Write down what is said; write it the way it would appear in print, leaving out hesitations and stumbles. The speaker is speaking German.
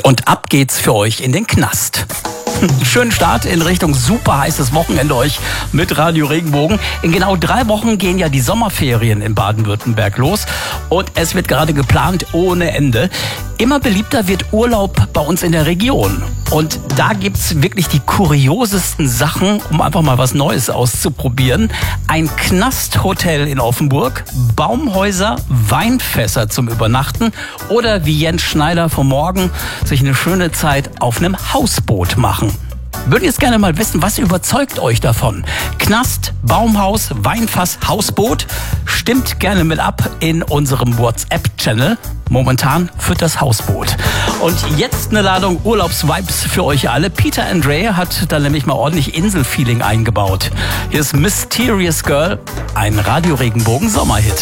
Und ab geht's für euch in den Knast. Schönen Start in Richtung super heißes Wochenende euch mit Radio Regenbogen. In genau 3 Wochen gehen ja die Sommerferien in Baden-Württemberg los und es wird gerade geplant ohne Ende. Immer beliebter wird Urlaub bei uns in der Region. Und da gibt's wirklich die kuriosesten Sachen, um einfach mal was Neues auszuprobieren. Ein Knasthotel in Offenburg, Baumhäuser, Weinfässer zum Übernachten oder wie Jens Schneider vom Morgen sich eine schöne Zeit auf einem Hausboot machen. Würdet ihr jetzt gerne mal wissen, was überzeugt euch davon? Knast, Baumhaus, Weinfass, Hausboot? Stimmt gerne mit ab in unserem WhatsApp-Channel. Momentan führt das Hausboot. Und jetzt eine Ladung Urlaubsvibes für euch alle. Peter Andre hat da nämlich mal ordentlich Inselfeeling eingebaut. Hier ist Mysterious Girl, ein Radio Regenbogen Sommerhit.